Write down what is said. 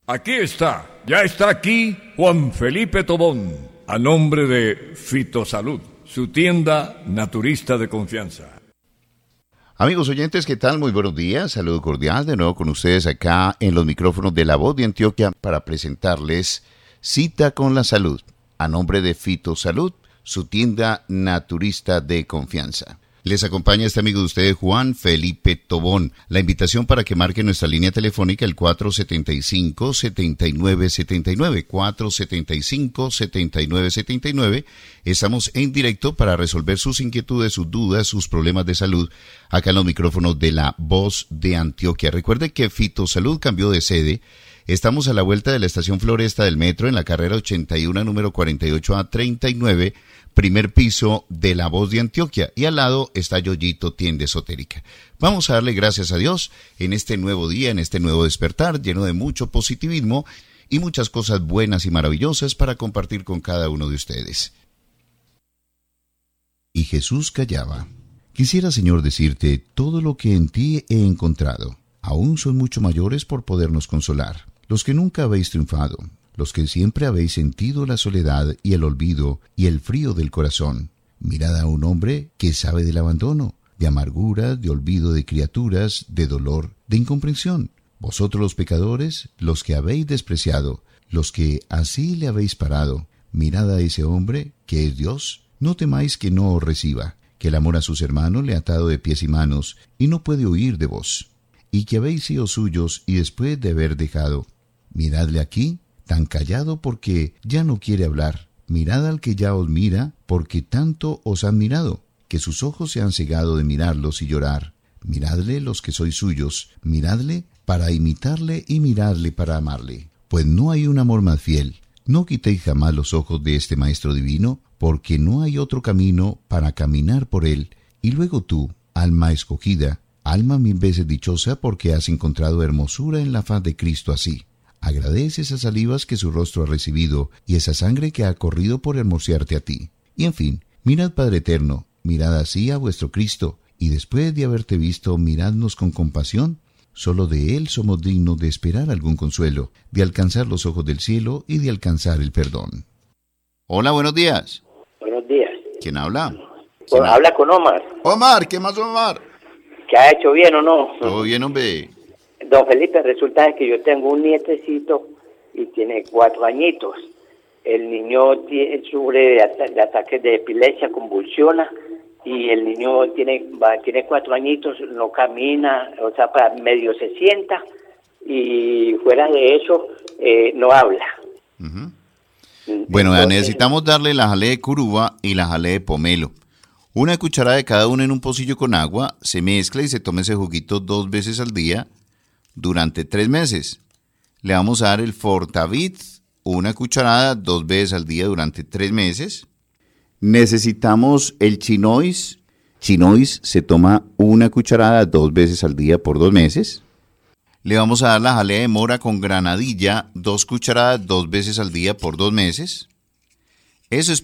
Aquí está, ya está aquí Juan Felipe Tobón, a nombre de Fitosalud, su tienda naturista de confianza. Amigos oyentes, ¿qué tal? Muy buenos días, saludo cordial de nuevo con ustedes acá en los micrófonos de La Voz de Antioquia para presentarles Cita con la Salud, a nombre de Fitosalud, su tienda naturista de confianza. Les acompaña este amigo de ustedes, Juan Felipe Tobón. La invitación para que marque nuestra línea telefónica, el 475-7979, 475-7979. Estamos en directo para resolver sus inquietudes, sus dudas, sus problemas de salud, acá en los micrófonos de La Voz de Antioquia. Recuerde que Fitosalud cambió de sede. Estamos a la vuelta de la estación Floresta del Metro, en la carrera 81, número 48A39, primer piso de La Voz de Antioquia, y al lado está Yoyito Tienda Esotérica. Vamos a darle gracias a Dios en este nuevo día, en este nuevo despertar, lleno de mucho positivismo y muchas cosas buenas y maravillosas para compartir con cada uno de ustedes. Y Jesús callaba. Quisiera, Señor, decirte todo lo que en ti he encontrado. Aún son mucho mayores por podernos consolar. Los que nunca habéis triunfado, los que siempre habéis sentido la soledad y el olvido y el frío del corazón. Mirad a un hombre que sabe del abandono, de amargura, de olvido de criaturas, de dolor, de incomprensión. Vosotros los pecadores, los que habéis despreciado, los que así le habéis parado, mirad a ese hombre que es Dios. No temáis que no os reciba, que el amor a sus hermanos le ha atado de pies y manos y no puede huir de vos. Y que habéis sido suyos y después de haber dejado. Miradle aquí, tan callado porque ya no quiere hablar. Mirad al que ya os mira, porque tanto os han mirado, que sus ojos se han cegado de mirarlos y llorar. Miradle los que sois suyos, miradle para imitarle y miradle para amarle. Pues no hay un amor más fiel. No quitéis jamás los ojos de este Maestro Divino, porque no hay otro camino para caminar por él. Y luego tú, alma escogida, alma 1000 veces dichosa, porque has encontrado hermosura en la faz de Cristo así. Agradece esas salivas que su rostro ha recibido y esa sangre que ha corrido por hermosearte a ti. Y en fin, mirad, Padre eterno, mirad así a vuestro Cristo, y después de haberte visto, miradnos con compasión. Solo de Él somos dignos de esperar algún consuelo, de alcanzar los ojos del cielo y de alcanzar el perdón. Hola, buenos días. Buenos días. ¿Quién habla? Habla con Omar. Omar, ¿qué más, Omar? ¿Que ha hecho bien o no? Todo bien, hombre. Don Felipe, resulta que yo tengo un nietecito y tiene 4 añitos. El niño sufre de ataques de epilepsia, convulsiona, y el niño tiene 4 añitos, no camina, o sea, medio se sienta, y fuera de eso, no habla. Uh-huh. Bueno, entonces, necesitamos darle la jalea de curuba y la jalea de pomelo. Una cucharada de cada una en un pocillo con agua, se mezcla y se toma ese juguito 2 veces al día durante 3 meses. Le vamos a dar el Fortavit, una cucharada 2 veces al día durante 3 meses. Necesitamos el Chinois. Chinois se toma una cucharada 2 veces al día por 2 meses. Le vamos a dar la jalea de mora con granadilla, 2 cucharadas 2 veces al día por 2 meses. Eso es